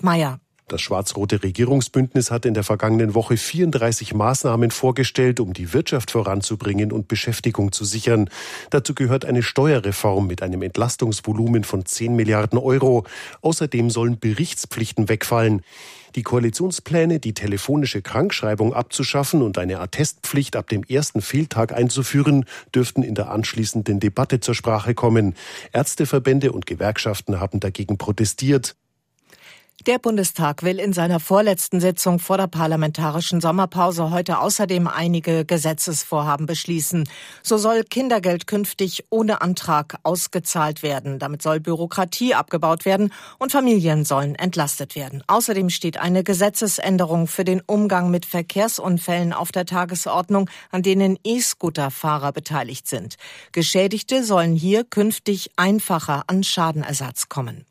Meyer. Das schwarz-rote Regierungsbündnis hat in der vergangenen Woche 34 Maßnahmen vorgestellt, um die Wirtschaft voranzubringen und Beschäftigung zu sichern. Dazu gehört eine Steuerreform mit einem Entlastungsvolumen von 10 Milliarden Euro. Außerdem sollen Berichtspflichten wegfallen. Die Koalitionspläne, die telefonische Krankschreibung abzuschaffen und eine Attestpflicht ab dem ersten Fehltag einzuführen, dürften in der anschließenden Debatte zur Sprache kommen. Ärzteverbände und Gewerkschaften haben dagegen protestiert. Der Bundestag will in seiner vorletzten Sitzung vor der parlamentarischen Sommerpause heute außerdem einige Gesetzesvorhaben beschließen. So soll Kindergeld künftig ohne Antrag ausgezahlt werden. Damit soll Bürokratie abgebaut werden und Familien sollen entlastet werden. Außerdem steht eine Gesetzesänderung für den Umgang mit Verkehrsunfällen auf der Tagesordnung, an denen E-Scooter-Fahrer beteiligt sind. Geschädigte sollen hier künftig einfacher an Schadenersatz kommen.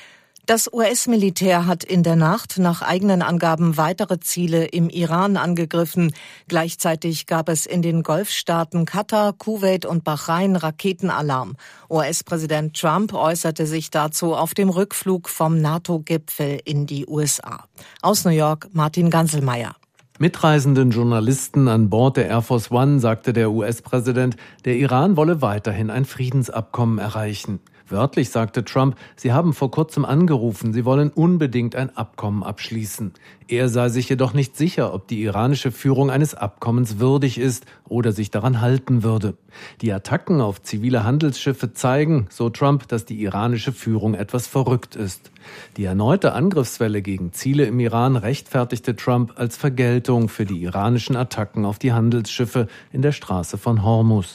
Das US-Militär hat in der Nacht nach eigenen Angaben weitere Ziele im Iran angegriffen. Gleichzeitig gab es in den Golfstaaten Katar, Kuwait und Bahrain Raketenalarm. US-Präsident Trump äußerte sich dazu auf dem Rückflug vom NATO-Gipfel in die USA. Aus New York Martin Ganselmeier. Mitreisenden Journalisten an Bord der Air Force One sagte der US-Präsident, der Iran wolle weiterhin ein Friedensabkommen erreichen. Wörtlich sagte Trump, sie haben vor kurzem angerufen, sie wollen unbedingt ein Abkommen abschließen. Er sei sich jedoch nicht sicher, ob die iranische Führung eines Abkommens würdig ist oder sich daran halten würde. Die Attacken auf zivile Handelsschiffe zeigen, so Trump, dass die iranische Führung etwas verrückt ist. Die erneute Angriffswelle gegen Ziele im Iran rechtfertigte Trump als Vergeltung für die iranischen Attacken auf die Handelsschiffe in der Straße von Hormuz.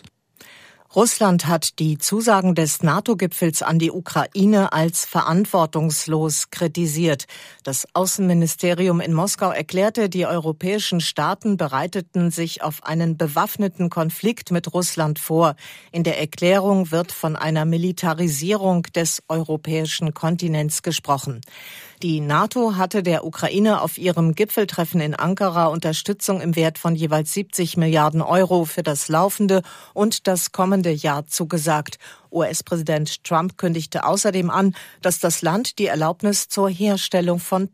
Russland hat die Zusagen des NATO-Gipfels an die Ukraine als verantwortungslos kritisiert. Das Außenministerium in Moskau erklärte, die europäischen Staaten bereiteten sich auf einen bewaffneten Konflikt mit Russland vor. In der Erklärung wird von einer Militarisierung des europäischen Kontinents gesprochen. Die NATO hatte der Ukraine auf ihrem Gipfeltreffen in Ankara Unterstützung im Wert von jeweils 70 Milliarden Euro für das laufende und das kommende Jahr zugesagt. US-Präsident Trump kündigte außerdem an, dass das Land die Erlaubnis zur Herstellung von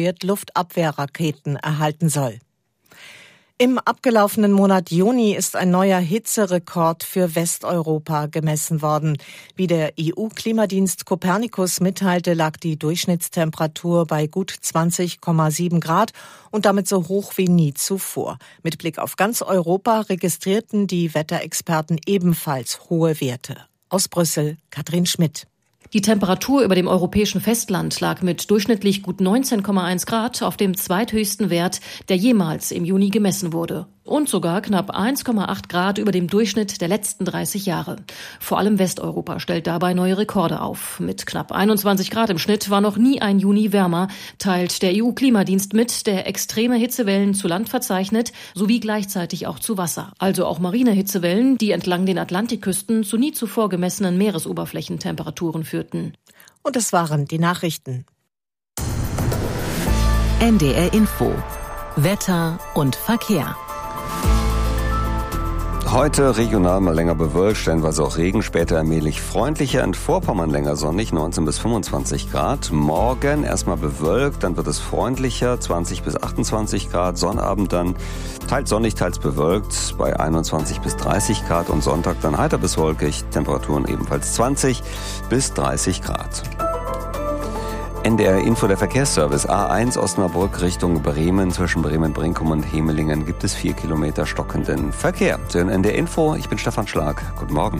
Patriot-Luftabwehrraketen erhalten soll. Im abgelaufenen Monat Juni ist ein neuer Hitzerekord für Westeuropa gemessen worden. Wie der EU-Klimadienst Copernicus mitteilte, lag die Durchschnittstemperatur bei gut 20,7 Grad und damit so hoch wie nie zuvor. Mit Blick auf ganz Europa registrierten die Wetterexperten ebenfalls hohe Werte. Aus Brüssel, Katrin Schmidt. Die Temperatur über dem europäischen Festland lag mit durchschnittlich gut 19,1 Grad auf dem zweithöchsten Wert, der jemals im Juni gemessen wurde. Und sogar knapp 1,8 Grad über dem Durchschnitt der letzten 30 Jahre. Vor allem Westeuropa stellt dabei neue Rekorde auf. Mit knapp 21 Grad im Schnitt war noch nie ein Juni wärmer, teilt der EU-Klimadienst mit, der extreme Hitzewellen zu Land verzeichnet, sowie gleichzeitig auch zu Wasser. Also auch marine Hitzewellen, die entlang den Atlantikküsten zu nie zuvor gemessenen Meeresoberflächentemperaturen führten. Und das waren die Nachrichten. NDR Info. Wetter und Verkehr. Heute regional mal länger bewölkt, stellenweise auch Regen, später allmählich freundlicher, in Vorpommern länger sonnig, 19 bis 25 Grad. Morgen erstmal bewölkt, dann wird es freundlicher, 20 bis 28 Grad. Sonnabend dann teils sonnig, teils bewölkt, bei 21 bis 30 Grad. Und Sonntag dann heiter bis wolkig, Temperaturen ebenfalls 20 bis 30 Grad. NDR Info, der Verkehrsservice. A1 Osnabrück Richtung Bremen. Zwischen Bremen-Brinkum und Hemelingen gibt es 4 Kilometer stockenden Verkehr. Sie hören NDR Info, ich bin Stefan Schlag. Guten Morgen.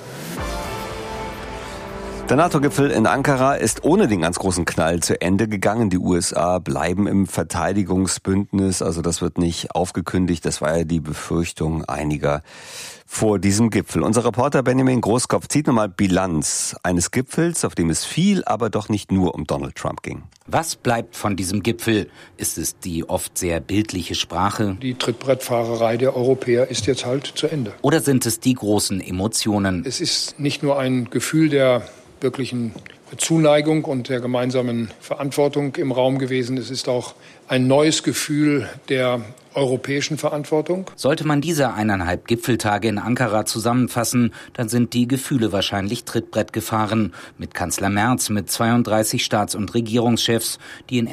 Der NATO-Gipfel in Ankara ist ohne den ganz großen Knall zu Ende gegangen. Die USA bleiben im Verteidigungsbündnis, also das wird nicht aufgekündigt. Das war ja die Befürchtung einiger vor diesem Gipfel. Unser Reporter Benjamin Großkopf zieht nochmal Bilanz eines Gipfels, auf dem es viel, aber doch nicht nur um Donald Trump ging. Was bleibt von diesem Gipfel? Ist es die oft sehr bildliche Sprache? Die Trittbrettfahrerei der Europäer ist jetzt halt zu Ende. Oder sind es die großen Emotionen? Es ist nicht nur ein Gefühl der wirklichen Zuneigung und der gemeinsamen Verantwortung im Raum gewesen. Es ist auch ein neues Gefühl der europäischen Verantwortung. Sollte man diese 1,5 Gipfeltage in Ankara zusammenfassen, dann sind die Gefühle wahrscheinlich Trittbrett gefahren. Mit Kanzler Merz, mit 32 Staats- und Regierungschefs, die in